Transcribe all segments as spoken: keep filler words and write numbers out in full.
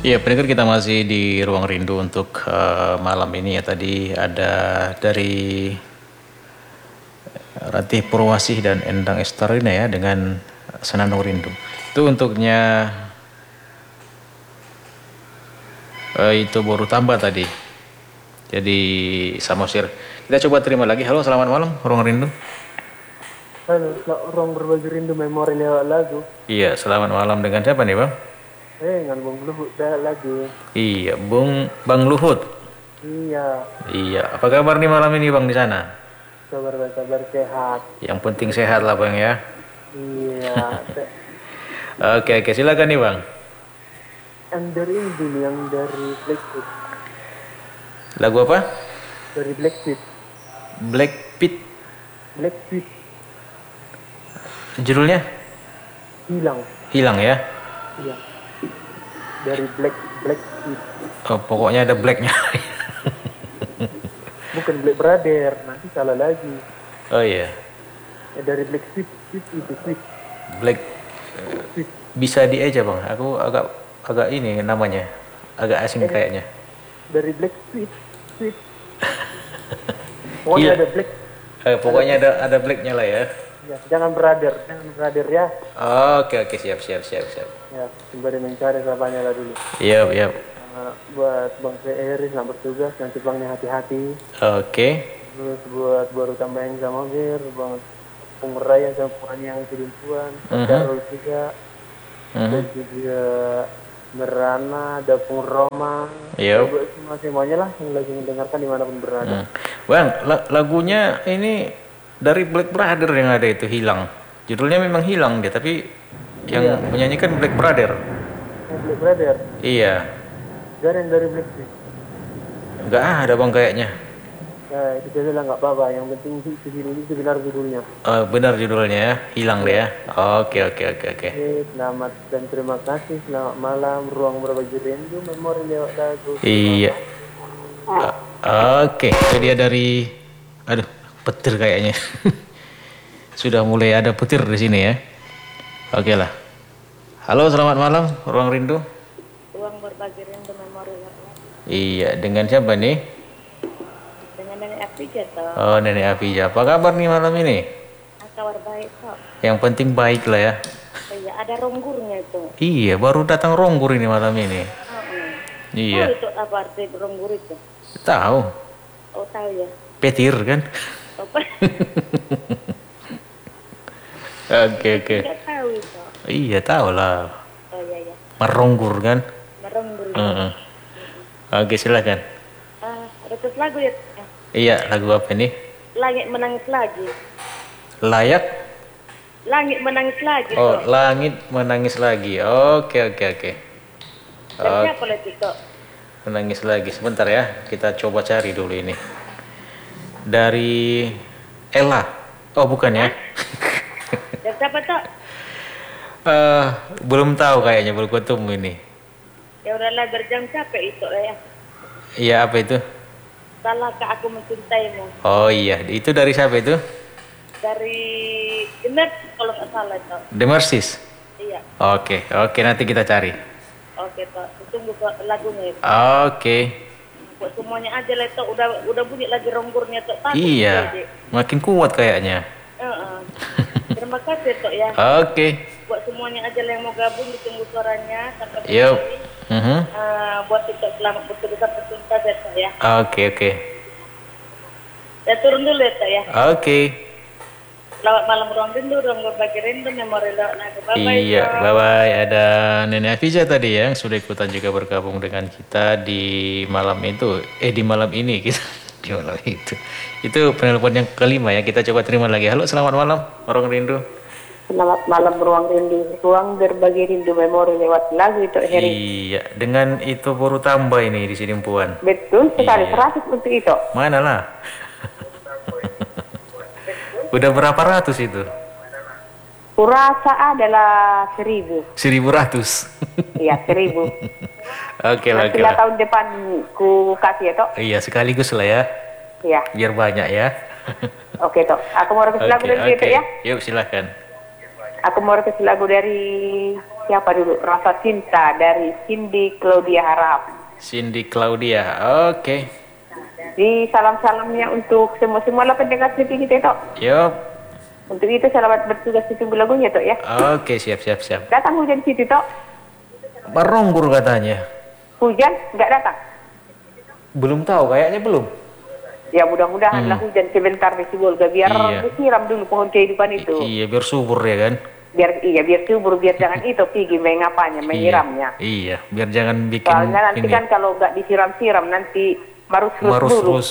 Iya, pendengar kita masih di Ruang Rindu untuk uh, malam ini ya. Tadi ada dari Ratih Purwasih dan Endang Estarina ya dengan Senandung Rindu. Itu untuknya uh, itu baru tambah tadi. Jadi Samosir. Kita coba terima lagi. Halo, selamat malam Ruang Rindu. Halo, Ruang Berbagi Rindu Memori lewat lagu. Iya, selamat malam dengan siapa nih, Bang? Eh, dengan Bung Luhut dah lagi. Iya, Bung Bang Luhut. Iya. Iya, apa kabar nih malam ini, Bang, di sana? Kabar kabar sehat. Yang penting sehat lah, Bang ya. Iya. Oke, oke, silakan nih, Bang. Yang dari ini dulu, yang dari Blackpit. Lagu apa? Dari Blackpit. Blackpit. Blackpit. Judulnya? Hilang. Hilang ya? Iya. Dari Black Blackpit. Oh, pokoknya ada blacknya. Bukan Black Brother, nanti salah lagi. Oh iya. Ya, dari Blackpit, Pit itu Pit. Black. Pit. Bisa di aja, Bang. Aku agak agak ini namanya. Agak asing Eh, kayaknya. Dari Blackpit, Pit. Pokoknya Iya. ada Black. Eh, pokoknya ada ada blacknya lah ya. Ya, jangan brother, jangan brother ya. Oke, oke, siap, siap, siap, siap. Ya, sembari mencari sahabatnya lah dulu. Iya, iya. Uh, buat Bang Ferry selamat bertugas, nanti Bangnya hati-hati. Oke. Terus buat baru tambahin sama Gir, Bang Pengraya sama Puan yang kelimpuan, Mhm. Darul juga, Mhm. dan juga Merana, ada Pung Roma, Iya. buat semua semuanya lah yang lagi mendengarkan dimanapun berada. Hmm. Bang, la- lagunya ini dari Black Brother yang ada itu hilang. Judulnya memang hilang dia, tapi yang Iya. menyanyikan Black Brother. Yang Black Brother, Iya. dan yang dari Black Sea. Nggak ada, Bang, kayaknya. Ya, itu saja lah nggak apa-apa. Yang penting itu itu benar judulnya. Oh, benar judulnya ya, hilang dia. Oke, oke, oke, oke. Oke, selamat dan terima kasih. Selamat malam, Ruang Berbagi Rindu Memori lewat lagu. Iya. O- Oke, itu dia dari, aduh, petir kayaknya. Sudah mulai ada petir di sini ya. Oke lah. Halo, selamat malam, Ruang Rindu. Ruang Berbagi Rindu Memori lewat lagu. Iya, dengan siapa nih? Dengan Nenek Apija toh. Oh, Nenek Apija. Apa kabar nih malam ini? Ah, kabar baik toh. Yang penting baik lah ya. Iya, ada ronggurnya itu. Iya, baru datang Ronggur ini malam ini. Heeh. Iya. Tahu itu apa arti ronggur itu? Tahu. Oh, tahu ya. Petir kan? Apa? Oke, oke. Enggak tahu itu. Iya, tahu lah. Oh iya ya. Meronggur kan? Meronggur. Heeh. Oke, silakan. Ah, ada terus lagu ya. Iya, lagu apa ini? Langit menangis lagi. Layak? Langit menangis lagi Oh, toh. langit menangis lagi. Oke, oke, oke. Dan Oh, siapa lagi toh? menangis lagi. Sebentar ya, kita coba cari dulu ini. Dari Ella. Oh, bukan ya? Dan siapa toh? Eh, belum tahu kayaknya, belum ketemu ini. Ya udahlah berjam capek itu lah ya. Iya, apa itu? Salahkah aku mencintaimu? Oh iya, itu dari siapa itu? Dari Demet kalau nggak salah toh. The Mercies. Iya. Oke, oke, nanti kita cari. Oke toh. Tunggu toh lagunya itu. Oke. Buat semuanya aja lah toh. Udah udah bunyi lagi ronggurnya toh. Takut Iya, aja. makin kuat kayaknya. Heeh. Terima kasih toh ya. Oke. Buat semuanya aja lah yang mau gabung ditunggu suaranya sampai Yuk. nanti. Mhm. Eh, buat kita selamat bertugas sampai tuntas ya toh ya. Oke, oke. Ya turun dulu ya toh ya. Oke. Selamat malam ruang rindu, ruang berbagi rindu, memori lewat lagu. Bye bye. Iya, bye bye. Ada Nenek Afija tadi ya, yang sudah ikutan juga bergabung dengan kita di malam itu. Eh, di malam ini kita di malam itu. Itu penelpon yang kelima ya. Kita coba terima lagi. Halo, selamat malam, Ruang Rindu. Selamat malam ruang rindu, ruang berbagi rindu memori lewat lagu itu Heri. Iya, dengan itu baru tambah ini di sini Puan. Betul sekali, Iya. seratus untuk itu. Mana lah? Udah berapa ratus itu? Kurasa adalah seribu. Seribu ratus. Iya, seribu. Oke lah, oke Nanti lah lah. tahun depan ku kasih ya, Tok. Iya, sekaligus lah ya. Iya, Biar banyak ya. oke, Tok. Aku mau request lagu Oke, dari oke. itu ya. Yuk, silakan. Aku mau request lagu dari siapa dulu? Rasa Cinta dari Cindy Claudia Harap. Cindy Claudia, oke. Di salam-salamnya untuk semua-semua lah pendengar seperti kita itu. Yup, Untuk itu selamat bertugas ditunggu lagunya Tok ya. oke siap siap siap. Datang hujan situ Tok. Merunggur katanya. Hujan nggak datang. Belum tahu, kayaknya belum. Ya mudah-mudahan lah hujan sebentar di Sibolga biar Iya. disiram dulu pohon kehidupan itu. Iya, biar subur ya kan. Biar iya biar subur biar jangan itu pergi mengapanya menyiramnya. Iya, biar jangan bikin Soalnya nanti ini kan kalau nggak disiram-siram nanti marus terus marus dulu. terus.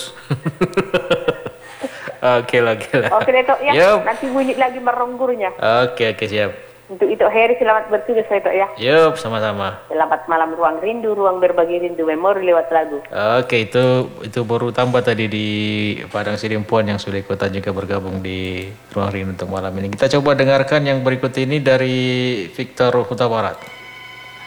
Oke lah, oke lah. Oke deh Tok ya. Yup. Nanti bunyi lagi meronggurnya. Oke, oke siap. Untuk itu Heri selamat bertugas ya Tok ya. Yup, sama-sama. Selamat malam ruang rindu, ruang berbagi rindu memori lewat lagu. Oke, itu itu baru tambah tadi di Padang Sidimpuan yang sudah ikutan juga bergabung di Ruang Rindu untuk malam ini. Kita coba dengarkan yang berikut ini dari Victor Huta Barat.